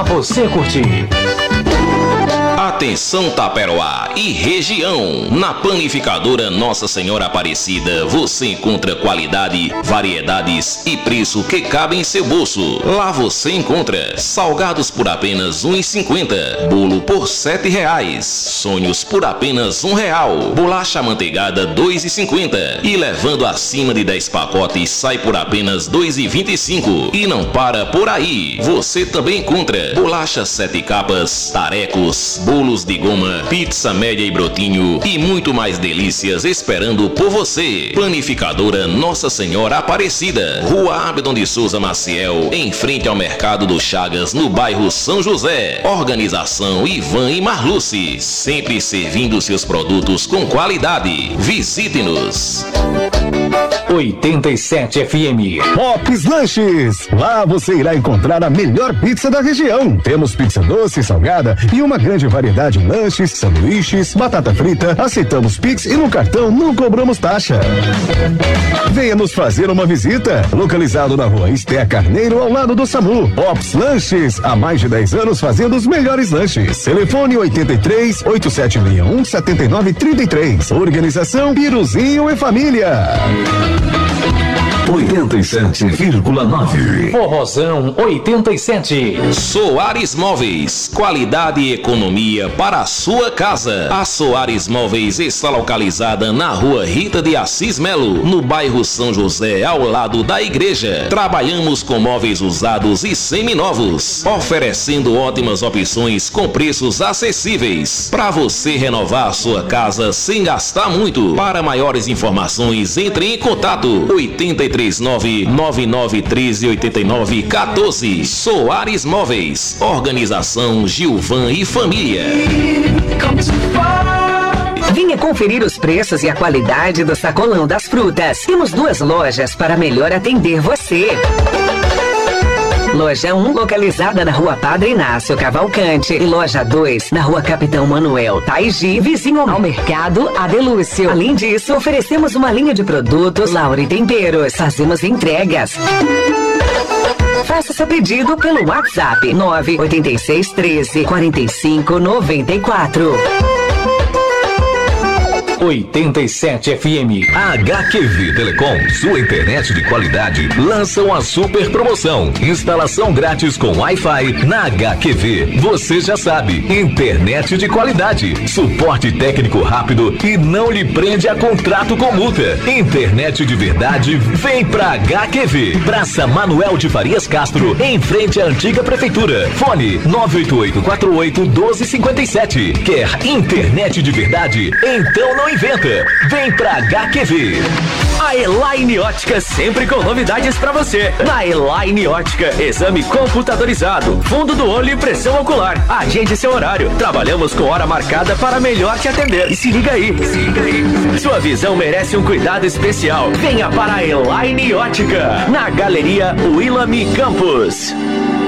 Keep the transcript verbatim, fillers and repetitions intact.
Você curtir. Atenção Taperoá e região, na panificadora Nossa Senhora Aparecida você encontra qualidade, variedades e preço que cabe em seu bolso. Lá você encontra salgados por apenas um real e cinquenta centavos, bolo por sete reais, sonhos por apenas um real, bolacha amanteigada dois reais e cinquenta centavos e levando acima de dez pacotes sai por apenas dois reais e vinte e cinco centavos. E não para por aí, você também encontra bolacha sete capas, tarecos, bolos de goma, pizza média e brotinho e muito mais delícias esperando por você. Panificadora Nossa Senhora Aparecida, Rua Abdon de Souza Maciel, em frente ao Mercado do Chagas, no bairro São José. Organização Ivan e Marluce, sempre servindo seus produtos com qualidade. Visite-nos. oitenta e sete F M. Pops Lanches. Lá você irá encontrar a melhor pizza da região. Temos pizza doce, salgada e uma grande variedade de lanches, sanduíches, batata frita. Aceitamos Pix e no cartão não cobramos taxa. Venha nos fazer uma visita. Localizado na rua Esté Carneiro, ao lado do SAMU. Pops Lanches, há mais de dez anos fazendo os melhores lanches. Telefone oitenta e três, oito sete seis um, sete nove três três. Organização Piruzinho e Família. oitenta e sete vírgula nove. Forrozão oitenta e sete. Soares Móveis, qualidade e economia para a sua casa. A Soares Móveis está localizada na rua Rita de Assis Melo, no bairro São José, ao lado da igreja. Trabalhamos com móveis usados e seminovos, oferecendo ótimas opções com preços acessíveis para você renovar sua casa sem gastar muito. Para maiores informações, entre em contato oitenta e três nove nove nove um três oito nove um quatro. Soares Móveis, organização Gilvan e Família. Venha conferir os preços e a qualidade do sacolão das frutas. Temos duas lojas para melhor atender você. Loja um, localizada na Rua Padre Inácio Cavalcante, e Loja dois, na Rua Capitão Manuel Taigi, vizinho ao Mercado Adelúcio. Além disso, oferecemos uma linha de produtos Laura e Temperos. Fazemos entregas. Faça seu pedido pelo WhatsApp nove oito seis, treze, quarenta e cinco, noventa e quatro. oitenta e sete F M. A H Q V Telecom, sua internet de qualidade, lança uma super promoção. Instalação grátis com Wi-Fi na H Q V. Você já sabe, internet de qualidade, suporte técnico rápido e não lhe prende a contrato com multa. Internet de verdade, vem pra H Q V. Praça Manuel de Farias Castro, em frente à antiga prefeitura. Fone nove oito oito, quatro oito, um dois cinco sete. Quer internet de verdade? Então não inventa. Vem pra H Q V. A Elaine Ótica sempre com novidades pra você. Na Elaine Ótica, exame computadorizado, fundo do olho e pressão ocular. Agende seu horário. Trabalhamos com hora marcada para melhor te atender. E se liga aí, se liga aí. Sua visão merece um cuidado especial. Venha para a Elaine Ótica, na Galeria Willamy Campos.